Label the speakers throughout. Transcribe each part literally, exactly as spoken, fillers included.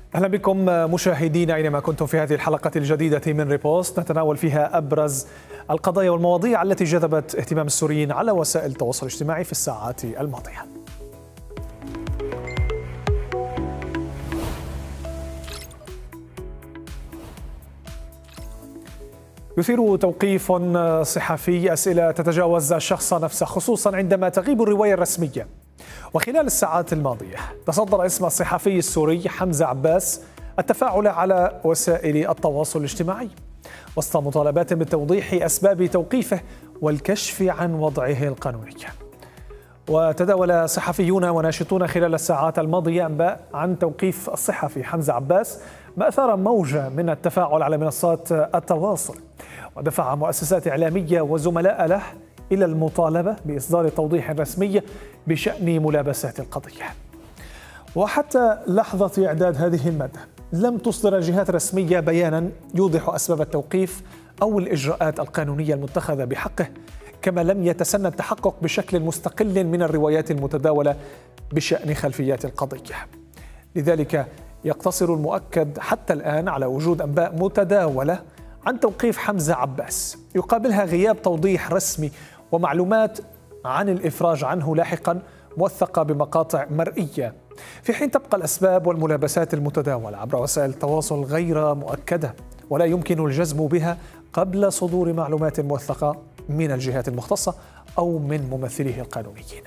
Speaker 1: أهلا بكم مشاهدينا أينما كنتم في هذه الحلقة الجديدة من ريبوست، نتناول فيها أبرز القضايا والمواضيع التي جذبت اهتمام السوريين على وسائل التواصل الاجتماعي في الساعات الماضية. يثير توقيف صحفي أسئلة تتجاوز الشخص نفسه، خصوصا عندما تغيب الرواية الرسمية. وخلال الساعات الماضية تصدر اسم الصحفي السوري حمزة عباس التفاعل على وسائل التواصل الاجتماعي وسط مطالبات بتوضيح أسباب توقيفه والكشف عن وضعه القانوني. وتداول صحفيون وناشطون خلال الساعات الماضية أنباء عن توقيف الصحفي حمزة عباس، ما أثار موجة من التفاعل على منصات التواصل، ودفع مؤسسات إعلامية وزملاء له إلى المطالبة بإصدار توضيح رسمي بشأن ملابسات القضية. وحتى لحظة إعداد هذه المادة لم تصدر جهات رسمية بيانا يوضح أسباب التوقيف أو الإجراءات القانونية المتخذة بحقه، كما لم يتسنى التحقق بشكل مستقل من الروايات المتداولة بشأن خلفيات القضية. لذلك يقتصر المؤكد حتى الآن على وجود أنباء متداولة عن توقيف حمزة عباس يقابلها غياب توضيح رسمي ومعلومات عن الإفراج عنه لاحقا موثقة بمقاطع مرئية، في حين تبقى الأسباب والملابسات المتداولة عبر وسائل التواصل غير مؤكدة ولا يمكن الجزم بها قبل صدور معلومات موثقة من الجهات المختصة أو من ممثليه القانونيين.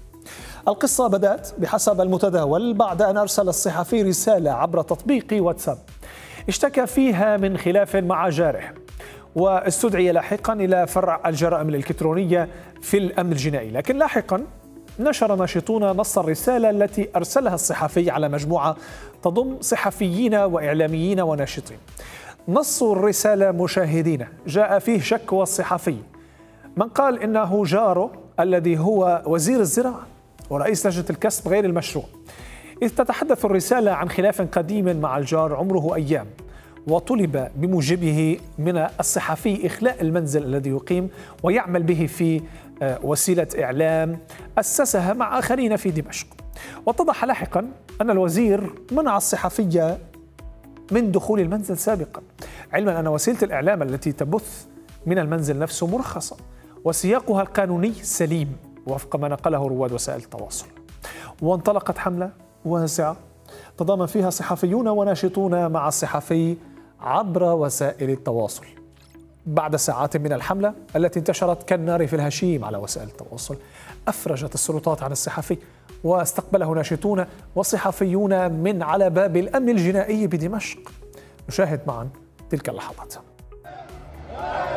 Speaker 1: القصة بدأت بحسب المتداول بعد أن أرسل الصحفي رسالة عبر تطبيق واتساب اشتكى فيها من خلاف مع جاره، واستدعي لاحقا إلى فرع الجرائم الإلكترونية في الأمن الجنائي. لكن لاحقا نشر ناشطون نص الرسالة التي أرسلها الصحفي على مجموعة تضم صحفيين وإعلاميين وناشطين. نص الرسالة مشاهدين جاء فيه شكوى الصحفي من قال إنه جاره الذي هو وزير الزراعة ورئيس لجنة الكسب غير المشروع، إذ تتحدث الرسالة عن خلاف قديم مع الجار عمره أيام، وطلب بموجبه من الصحفي إخلاء المنزل الذي يقيم ويعمل به في وسيلة إعلام أسسها مع آخرين في دمشق. واتضح لاحقا أن الوزير منع الصحفي من دخول المنزل سابقا، علما أن وسيلة الإعلام التي تبث من المنزل نفسه مرخصة وسياقها القانوني سليم وفق ما نقله رواد وسائل التواصل. وانطلقت حملة واسعة تضامن فيها صحفيون وناشطون مع الصحفي عبر وسائل التواصل. بعد ساعات من الحملة التي انتشرت كالنار في الهشيم على وسائل التواصل، أفرجت السلطات عن الصحفي واستقبله ناشطون وصحفيون من على باب الأمن الجنائي بدمشق. نشاهد معا تلك اللحظات.